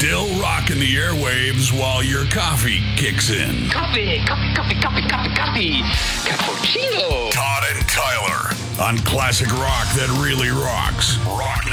Still rocking the airwaves while your coffee kicks in. Coffee. Cappuccino. Todd and Tyler on classic rock that really rocks. Rock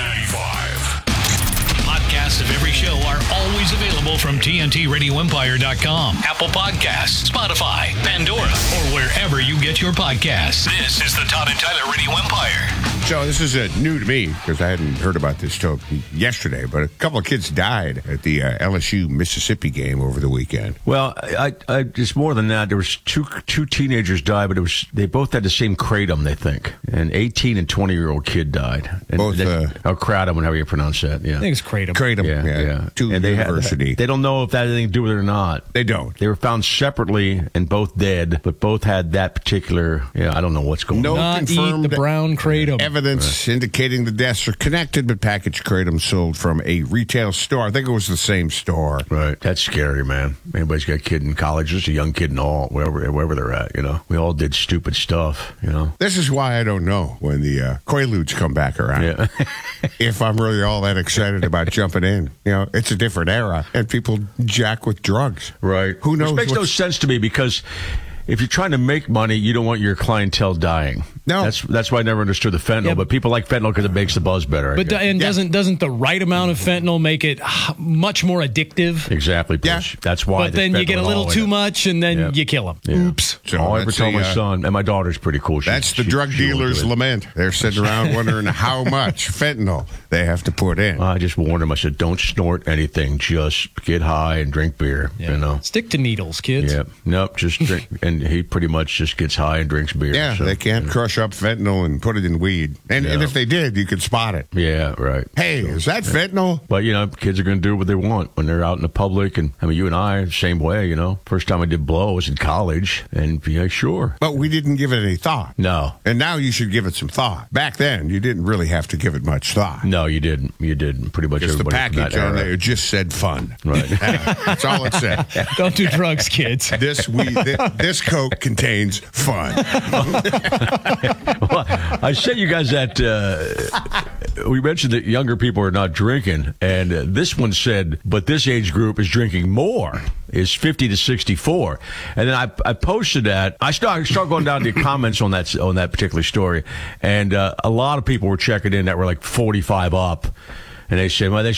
95. Podcasts of every show are always available from TNTRadioEmpire.com, Apple Podcasts, Spotify, Pandora, or wherever you get your podcasts. This is the Todd and Tyler Radio Empire. So this is new to me because I hadn't heard about this till yesterday, but a couple of kids died at the LSU-Mississippi game over the weekend. Well, I just more than that. There was two teenagers died, but they both had the same kratom, they think. An 18 and 20-year-old kid died. And Both kratom, whatever you pronounce that. Yeah, I think it's kratom. Kratom, yeah. To and university. They don't know if that had anything to do with it or not. They don't. They were found separately and both dead, but both had that particular. I don't know what's going on. Not confirmed eat the brown kratom. Evidence indicating the deaths are connected, but packaged kratom sold from a retail store. I think it was the same store. Right. That's scary, man. Anybody's got a kid in college, just a young kid and all, wherever they're at, We all did stupid stuff, This is why I don't know when the Quaaludes come back around. Yeah. If I'm really all that excited about jumping in. It's a different era, and people jack with drugs. Right. Who knows? Which makes no sense to me because if you're trying to make money, you don't want your clientele dying. No. That's why I never understood the fentanyl. Yeah. but people like fentanyl because it makes the buzz better. But doesn't the right amount of fentanyl make it much more addictive? Exactly, Bush. Yeah. That's why. But then you get a little too much, and then Yeah. you kill them. Yeah. Oops. So All I ever that's tell my the, son, and my daughter's pretty cool. That's the drug dealer's lament. They're sitting around wondering how much fentanyl they have to put in. I just warned him. I said, don't snort anything. Just get high and drink beer, Stick to needles, kids. Yeah. Nope, just drink. And he pretty much just gets high and drinks beer. Yeah, so, they can't crush up fentanyl and put it in weed. And if they did, you could spot it. Yeah, right. Hey, is that fentanyl? But, kids are going to do what they want when they're out in the public. And, you and I, same way, First time I did blow, I was in college. And, sure. But we didn't give it any thought. No. And now you should give it some thought. Back then, you didn't really have to give it much thought. No, you didn't. You didn't. Pretty much Because the everybody from package that on era. there just said fun. Right. That's all it said. Don't do drugs, kids. This Coke contains fun. Well, I sent you guys that we mentioned that younger people are not drinking, and this one said, but this age group is drinking more, is 50 to 64. And then I posted that. I started going down to the comments on that particular story, and a lot of people were checking in that were like 45 up. And they said, well, they